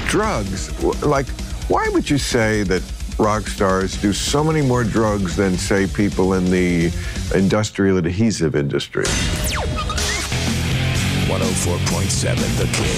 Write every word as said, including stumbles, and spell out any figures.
drugs, like, why would you say that rock stars do so many more drugs than, say, people in the industrial adhesive industry? one oh four point seven The King.